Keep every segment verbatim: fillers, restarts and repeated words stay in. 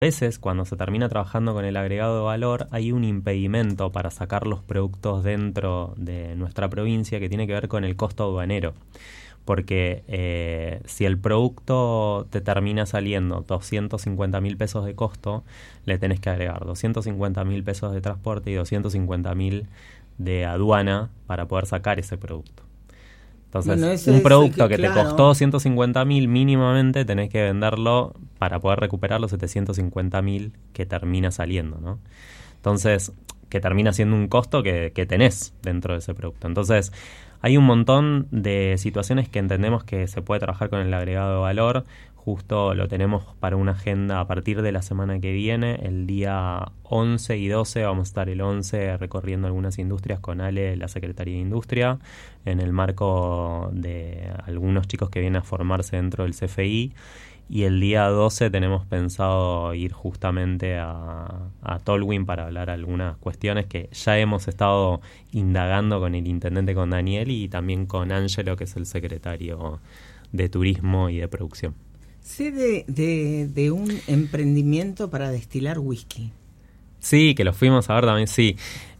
A veces, cuando se termina trabajando con el agregado de valor, hay un impedimento para sacar los productos dentro de nuestra provincia que tiene que ver con el costo aduanero. Porque eh, si el producto te termina saliendo doscientos cincuenta mil pesos de costo, le tenés que agregar doscientos cincuenta mil pesos de transporte y doscientos cincuenta mil de aduana para poder sacar ese producto. Entonces, bueno, ese, un producto ese, que, que claro. te costó doscientos cincuenta mil mínimamente tenés que venderlo para poder recuperar los setecientos cincuenta mil que termina saliendo, ¿no? Entonces, que termina siendo un costo que, que tenés dentro de ese producto. Entonces, hay un montón de situaciones que entendemos que se puede trabajar con el agregado de valor. Justo lo tenemos para una agenda a partir de la semana que viene. El día once y doce vamos a estar el once recorriendo algunas industrias con Ale, la Secretaría de Industria, en el marco de algunos chicos que vienen a formarse dentro del C F I. Y el día doce tenemos pensado ir justamente a, a Tolwyn para hablar algunas cuestiones que ya hemos estado indagando con el intendente, con Daniel, y también con Ángelo, que es el secretario de Turismo y de Producción. Sé de, de, de un emprendimiento para destilar whisky. Sí, que lo fuimos a ver también, sí.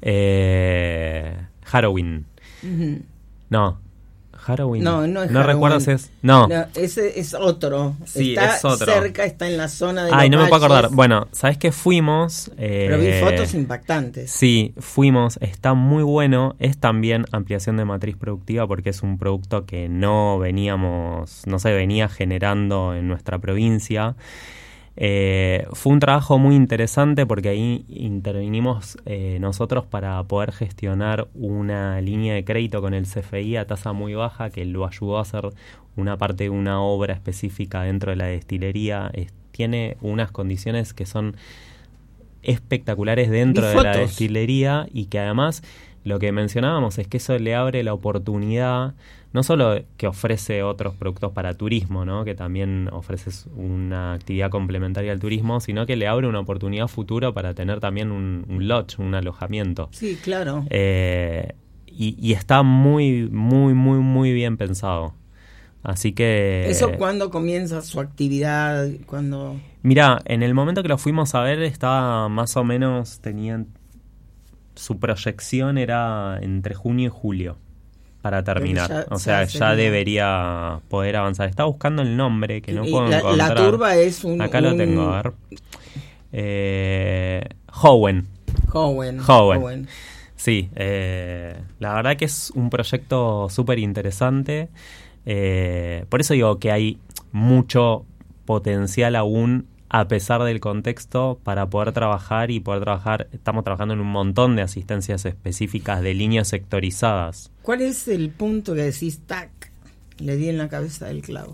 Eh, Harrowing. Uh-huh. No. Harrowing. No, no es No Harrowing. recuerdo si es. No. no. Ese es otro. Sí, está es otro. cerca, está en la zona de. Ay, los no me puedo valles. acordar. Bueno, ¿sabes qué? Fuimos. Eh, Pero vi fotos impactantes. Sí, fuimos. Está muy bueno. Es también ampliación de matriz productiva porque es un producto que no veníamos, no se venía generando en nuestra provincia. Eh, fue un trabajo muy interesante porque ahí intervinimos eh, nosotros para poder gestionar una línea de crédito con el C F I a tasa muy baja que lo ayudó a hacer una parte de una obra específica dentro de la destilería. Es, tiene unas condiciones que son espectaculares dentro de la destilería y que además lo que mencionábamos es que eso le abre la oportunidad no solo que ofrece otros productos para turismo, ¿no? Que también ofrece una actividad complementaria al turismo, sino que le abre una oportunidad futura para tener también un, un lodge, un alojamiento. Sí, claro. Eh, y, y está muy, muy, muy, muy bien pensado. Así que... ¿Eso cuándo comienza su actividad? ¿Cuándo? Mirá, en el momento que lo fuimos a ver estaba más o menos, tenían... Su proyección era entre junio y julio para terminar. Ya, o sea, ya, ya debería poder avanzar. Estaba buscando el nombre que no puedo la, encontrar. La turba es un... Acá un... lo tengo, a ver. Eh, Howen. Howen. Howen. Howen. Sí, eh, la verdad que es un proyecto súper interesante. Eh, por eso digo que hay mucho potencial aún a pesar del contexto, para poder trabajar y poder trabajar, estamos trabajando en un montón de asistencias específicas de líneas sectorizadas. ¿Cuál es el punto que decís, tac, le di en la cabeza del clavo?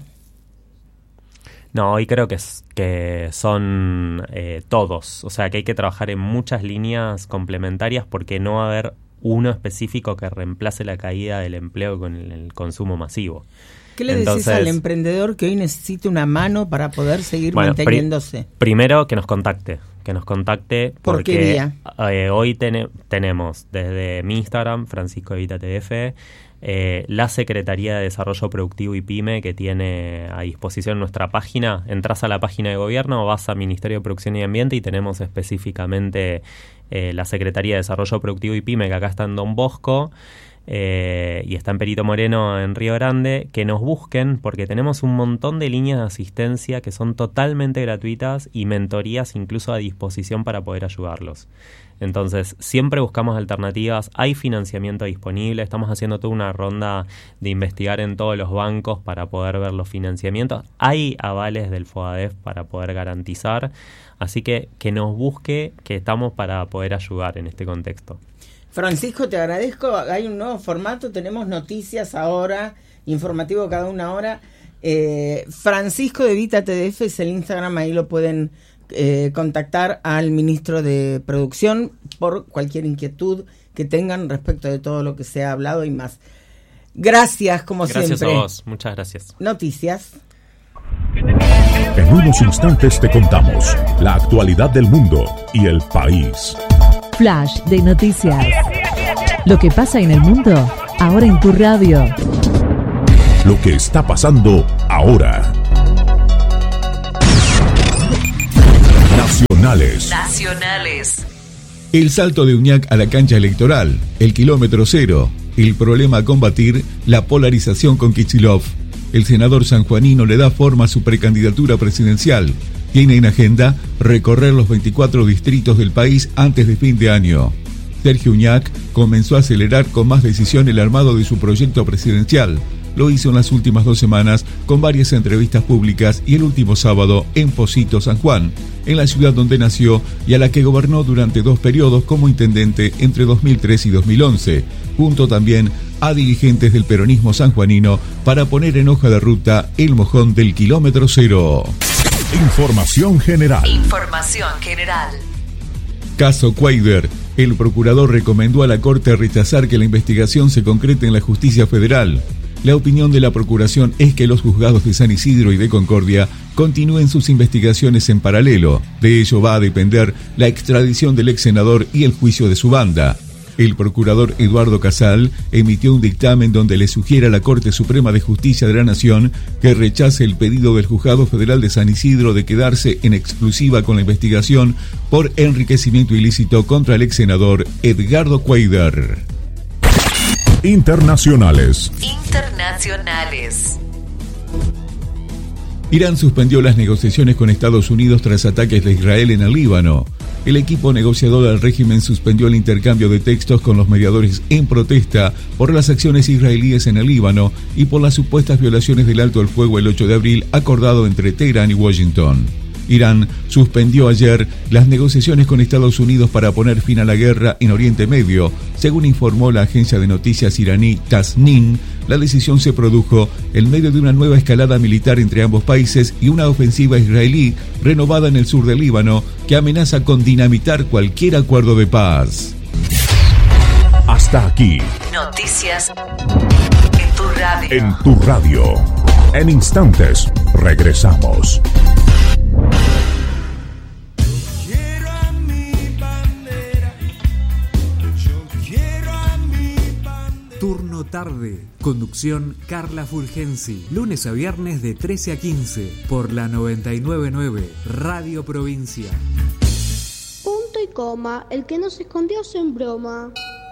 No, hoy creo que, es, que son eh, todos, o sea que hay que trabajar en muchas líneas complementarias porque no va a haber uno específico que reemplace la caída del empleo con el, el consumo masivo. ¿Qué le Entonces, decís al emprendedor que hoy necesita una mano para poder seguir bueno, manteniéndose? Pri- primero que nos contacte, que nos contacte ¿Por porque qué día? Eh, hoy ten- tenemos desde mi Instagram, Francisco Evita T F, eh, la Secretaría de Desarrollo Productivo y Pyme que tiene a disposición nuestra página. Entras a la página de gobierno, vas a Ministerio de Producción y Ambiente y tenemos específicamente eh, la Secretaría de Desarrollo Productivo y Pyme que acá está en Don Bosco. Eh, y está en Perito Moreno en Río Grande, que nos busquen porque tenemos un montón de líneas de asistencia que son totalmente gratuitas y mentorías incluso a disposición para poder ayudarlos. Entonces, siempre buscamos alternativas, hay financiamiento disponible, estamos haciendo toda una ronda de investigar en todos los bancos para poder ver los financiamientos, hay avales del FOADEF para poder garantizar, así que que nos busque, que estamos para poder ayudar en este contexto. Francisco, te agradezco. Hay un nuevo formato, tenemos noticias ahora, informativo cada una hora. Eh, Francisco de Vita T D F es el Instagram, ahí lo pueden eh, contactar al ministro de Producción por cualquier inquietud que tengan respecto de todo lo que se ha hablado y más. Gracias, como gracias siempre. Gracias a vos, muchas gracias. Noticias. En unos instantes te contamos la actualidad del mundo y el país. Flash de noticias. Lo que pasa en el mundo, ahora en tu radio. Lo que está pasando ahora. Nacionales. Nacionales. El salto de Uñac a la cancha electoral, el kilómetro cero, el problema a combatir, la polarización con Kicillof. El senador sanjuanino le da forma a su precandidatura presidencial. Tiene en agenda recorrer los veinticuatro distritos del país antes de fin de año. Sergio Uñac comenzó a acelerar con más decisión el armado de su proyecto presidencial. Lo hizo en las últimas dos semanas con varias entrevistas públicas y el último sábado en Pocito, San Juan, en la ciudad donde nació y a la que gobernó durante dos periodos como intendente entre dos mil tres y dos mil once, junto también a dirigentes del peronismo sanjuanino para poner en hoja de ruta el mojón del kilómetro cero. Información general. Información general. Caso Cuader. El procurador recomendó a la Corte rechazar que la investigación se concrete en la justicia federal. La opinión de la Procuración es que los juzgados de San Isidro y de Concordia continúen sus investigaciones en paralelo. De ello va a depender la extradición del ex senador y el juicio de su banda. El procurador Eduardo Casal emitió un dictamen donde le sugiere a la Corte Suprema de Justicia de la Nación que rechace el pedido del Juzgado Federal de San Isidro de quedarse en exclusiva con la investigación por enriquecimiento ilícito contra el ex senador Edgardo Cuader. Internacionales. Internacionales. Irán suspendió las negociaciones con Estados Unidos tras ataques de Israel en el Líbano. El equipo negociador del régimen suspendió el intercambio de textos con los mediadores en protesta por las acciones israelíes en el Líbano y por las supuestas violaciones del alto el fuego el ocho de abril acordado entre Teherán y Washington. Irán suspendió ayer las negociaciones con Estados Unidos para poner fin a la guerra en Oriente Medio. Según informó la agencia de noticias iraní Tasnim, la decisión se produjo en medio de una nueva escalada militar entre ambos países y una ofensiva israelí renovada en el sur del Líbano que amenaza con dinamitar cualquier acuerdo de paz. Hasta aquí. Noticias en tu radio. En tu radio. En instantes, regresamos. Turno tarde. Conducción Carla Fulgensi. Lunes a viernes de trece a quince por la noventa y nueve punto nueve Radio Provincia. Punto y coma. El que no se escondió sin broma.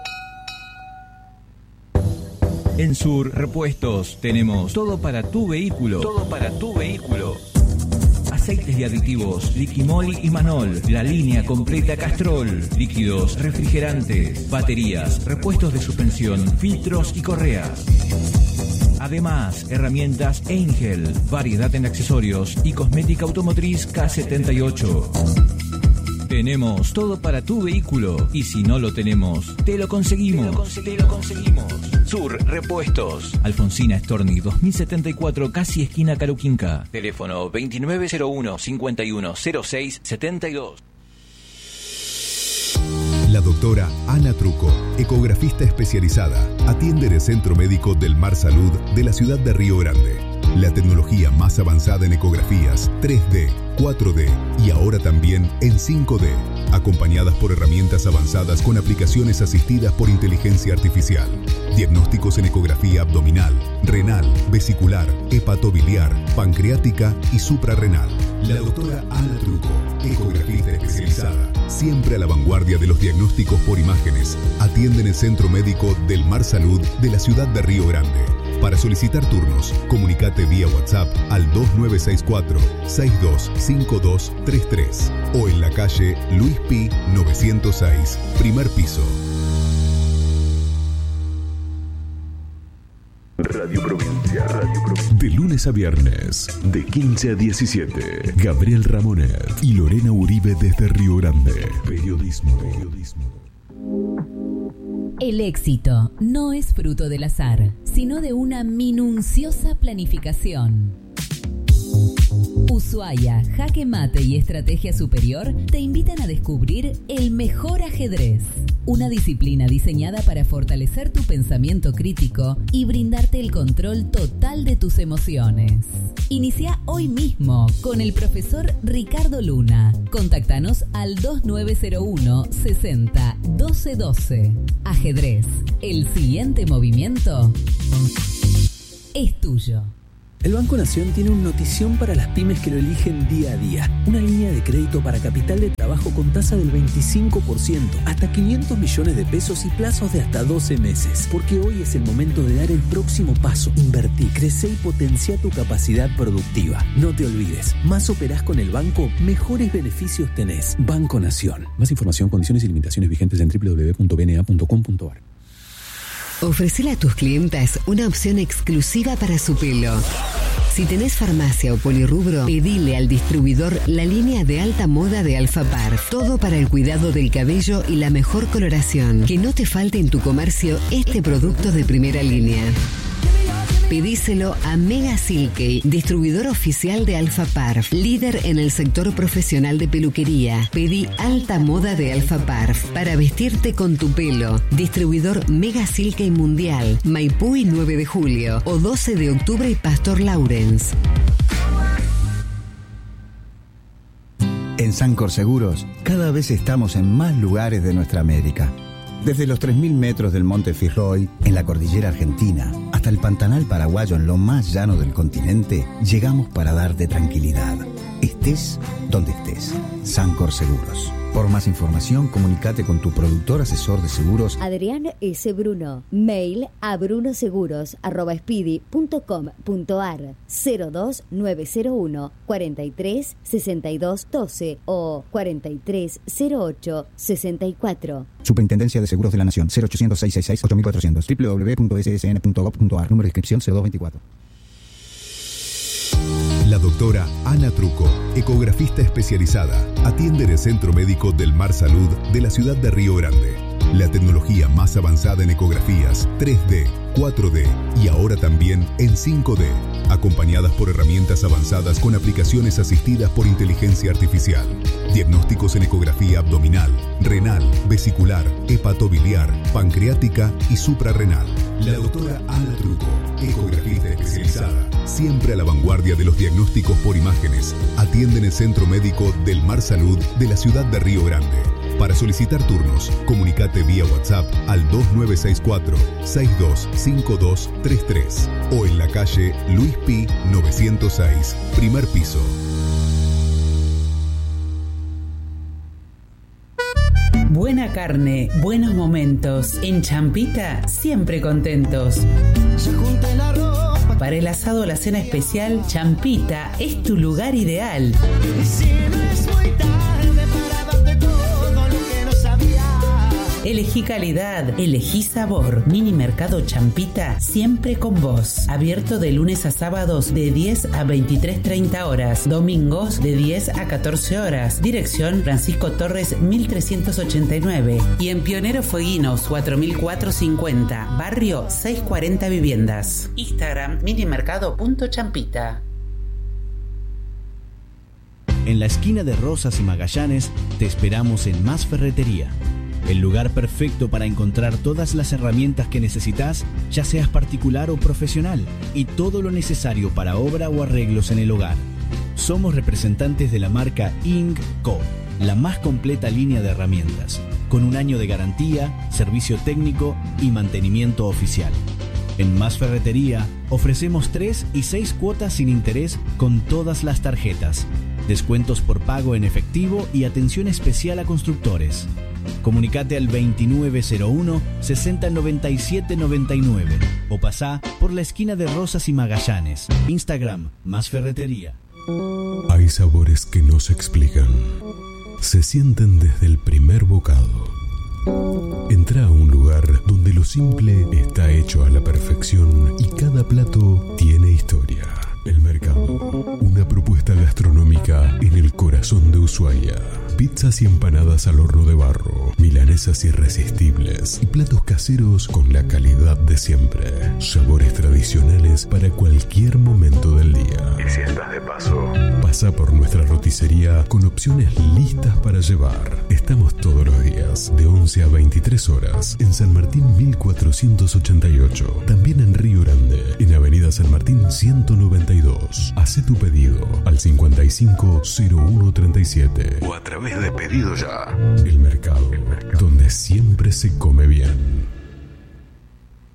En Sur Repuestos tenemos todo para tu vehículo. Todo para tu vehículo. Aceites y aditivos, Liquimol y Manol, la línea completa Castrol, líquidos, refrigerantes, baterías, repuestos de suspensión, filtros y correas. Además, herramientas Angel, variedad en accesorios y cosmética automotriz K setenta y ocho. Tenemos todo para tu vehículo y si no lo tenemos, te lo conseguimos. Te lo conseguimos. Sur Repuestos. Alfonsina Storni dos mil setenta y cuatro, casi esquina Caruquinca. Teléfono veintinueve cero uno, cincuenta y uno cero seis, setenta y dos. La doctora Ana Truco, ecografista especializada, atiende en el Centro Médico del Mar Salud de la ciudad de Río Grande. La tecnología más avanzada en ecografías tres D, cuatro D y ahora también en cinco D, acompañadas por herramientas avanzadas con aplicaciones asistidas por inteligencia artificial. Diagnósticos en ecografía abdominal, renal, vesicular, hepatobiliar, pancreática y suprarrenal. La doctora Ana Truco, ecografista especializada, siempre a la vanguardia de los diagnósticos por imágenes, atiende en el Centro Médico del Mar Salud de la ciudad de Río Grande. Para solicitar turnos, comunicate vía WhatsApp al dos nueve seis cuatro, seis dos cinco dos tres tres o en la calle Luis Pi novecientos seis, primer piso. Radio Provincia. Radio Provincia. De lunes a viernes, de quince a diecisiete. Gabriel Ramonet y Lorena Uribe desde Río Grande. Periodismo. Periodismo. El éxito no es fruto del azar, sino de una minuciosa planificación. Ushuaia, Jaque Mate y Estrategia Superior te invitan a descubrir el mejor ajedrez, una disciplina diseñada para fortalecer tu pensamiento crítico y brindarte el control total de tus emociones. Inicia hoy mismo con el profesor Ricardo Luna. Contáctanos al dos nueve cero uno, sesenta, doce doce. Ajedrez, el siguiente movimiento es tuyo. El Banco Nación tiene una notición para las pymes que lo eligen día a día. Una línea de crédito para capital de trabajo con tasa del veinticinco por ciento, hasta quinientos millones de pesos y plazos de hasta doce meses. Porque hoy es el momento de dar el próximo paso. Invertí, crece y potencia tu capacidad productiva. No te olvides, más operás con el banco, mejores beneficios tenés. Banco Nación. Más información, condiciones y limitaciones vigentes en doble u doble u doble u punto b n a punto com punto a r. Ofrecele a tus clientas una opción exclusiva para su pelo. Si tenés farmacia o polirrubro, pedile al distribuidor la línea de alta moda de Alpha Parf. Todo para el cuidado del cabello y la mejor coloración. Que no te falte en tu comercio este producto de primera línea. Pedíselo a Mega Silkey, distribuidor oficial de Alpha Parf, líder en el sector profesional de peluquería. Pedí alta moda de Alpha Parf para vestirte con tu pelo. Distribuidor Mega Silkey Mundial, Maipú y nueve de julio, o doce de octubre y Pastor Lawrence. En Sancor Seguros, cada vez estamos en más lugares de nuestra América. Desde los tres mil metros del Monte Fitzroy, en la cordillera argentina, hasta el Pantanal paraguayo en lo más llano del continente, llegamos para darte tranquilidad. Estés donde estés. Sancor Seguros. Por más información, comunícate con tu productor asesor de seguros. Adrián S. Bruno. Mail a brunoseguros arroba speedy punto com punto a r cero dos nueve cero uno cuarenta y tres sesenta y dos doce o cuarenta y tres cero ocho sesenta y cuatro. Superintendencia de Seguros de la Nación. cero ochocientos, seiscientos sesenta y seis, ocho mil cuatrocientos. doble u doble u doble u punto s s n punto gov punto a r. Número de inscripción cero dos veinticuatro. La doctora Ana Truco, ecografista especializada, atiende en el Centro Médico del Mar Salud de la ciudad de Río Grande. La tecnología más avanzada en ecografías tres D, cuatro D y ahora también en cinco D, acompañadas por herramientas avanzadas con aplicaciones asistidas por inteligencia artificial. Diagnósticos en ecografía abdominal, renal, vesicular, hepatobiliar, pancreática y suprarrenal. La doctora Ana Truco, ecografista especializada, siempre a la vanguardia de los diagnósticos por imágenes, atiende en el Centro Médico del Mar Salud de la ciudad de Río Grande. Para solicitar turnos, comunicate vía WhatsApp al dos nueve seis cuatro, seis dos cinco dos tres tres o en la calle Luis Pi novecientos seis, primer piso. Buena carne, buenos momentos. En Champita, siempre contentos. Para el asado o la cena especial, Champita es tu lugar ideal. Elegí calidad, elegí sabor. Mini Mercado Champita, siempre con vos. Abierto de lunes a sábados de diez a veintitrés treinta horas. Domingos de diez a catorce horas. Dirección Francisco Torres mil trescientos ochenta y nueve. Y en Pionero Fueguinos cuatro mil cuatrocientos cincuenta. Barrio seiscientos cuarenta Viviendas. Instagram minimercado punto champita. En la esquina de Rosas y Magallanes te esperamos en Más Ferretería. El lugar perfecto para encontrar todas las herramientas que necesitas, ya seas particular o profesional, y todo lo necesario para obra o arreglos en el hogar. Somos representantes de la marca I N G Co, la más completa línea de herramientas, con un año de garantía, servicio técnico y mantenimiento oficial. En Más Ferretería ofrecemos tres y seis cuotas sin interés con todas las tarjetas, descuentos por pago en efectivo y atención especial a constructores. Comunicate al veintinueve cero uno, sesenta noventa y siete noventa y nueve o pasá por la esquina de Rosas y Magallanes. Instagram, Más Ferretería. Hay sabores que no se explican. Se sienten desde el primer bocado. Entra a un lugar donde lo simple está hecho a la perfección y cada plato tiene historia. El Mercado, una propuesta gastronómica en el corazón de Ushuaia. Pizzas y empanadas al horno de barro, milanesas irresistibles y platos caseros con la calidad de siempre. Sabores tradicionales para cualquier momento del día. Y si estás de paso, pasa por nuestra roticería con opciones listas para llevar. Estamos todos los días de once a veintitrés horas en San Martín mil cuatrocientos ochenta y ocho. También en Río Grande, en Avenida San Martín ciento noventa y dos. Hacé tu pedido al cincuenta y cinco cero uno treinta y siete o a través de Pedido Ya. El Mercado, El Mercado, donde siempre se come bien.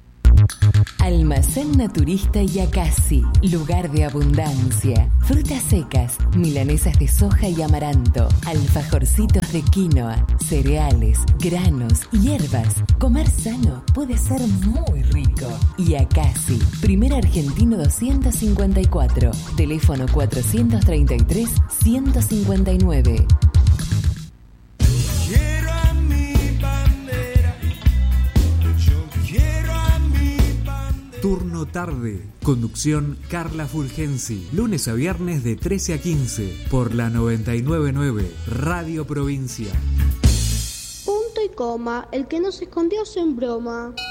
Almacén Naturista Yacasi, lugar de abundancia. Frutas secas, milanesas de soja y amaranto, alfajorcitos de quinoa, cereales, granos, hierbas. Comer sano puede ser muy rico. Yacasi, primer argentino doscientos cincuenta y cuatro, teléfono cuatrocientos treinta y tres, ciento cincuenta y nueve. Turno tarde. Conducción Carla Fulgensi. Lunes a viernes de trece a quince por la noventa y nueve punto nueve Radio Provincia. Punto y coma. El que no se escondió sin broma.